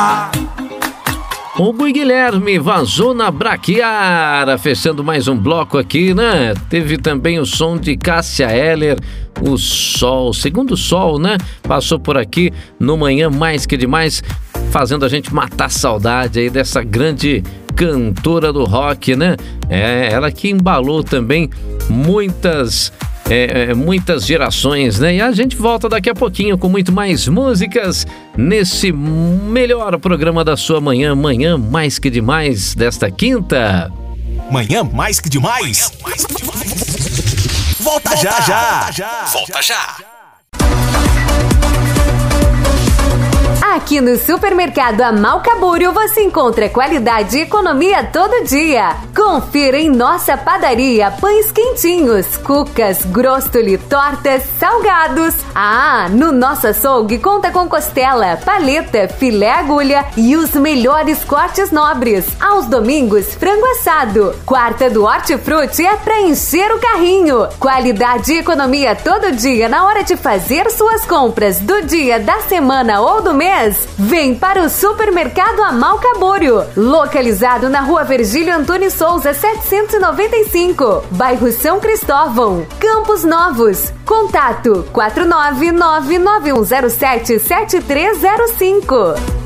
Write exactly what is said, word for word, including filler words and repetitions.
O Gui Guilherme vazou na Braquiara, fechando mais um bloco aqui, né? Teve também o som de Cássia Eller, o Sol, segundo Sol, né? Passou por aqui no Manhã Mais Que Demais, fazendo a gente matar a saudade aí dessa grande cantora do rock, né? É, ela que embalou também muitas... É, muitas gerações, né? E a gente volta daqui a pouquinho com muito mais músicas nesse melhor programa da sua manhã, Manhã Mais Que Demais, desta quinta. Manhã Mais Que Demais? Manhã Mais Que Demais. Volta, volta já, já, volta já! Volta já! Aqui no Supermercado Amalcabúrio você encontra qualidade e economia todo dia. Confira em nossa padaria pães quentinhos, cucas, grostoli, tortas, salgados. Ah, no nosso açougue conta com costela, paleta, filé agulha e os melhores cortes nobres. Aos domingos, frango assado. Quarta do Hortifruti é pra encher o carrinho. Qualidade e economia todo dia na hora de fazer suas compras do dia, da semana ou do mês. Vem para o Supermercado Amalcabúrio, localizado na Rua Virgílio Antônio Souza, setecentos e noventa e cinco, bairro São Cristóvão, Campos Novos. Contato quatro nove nove nove um zero sete sete três zero cinco.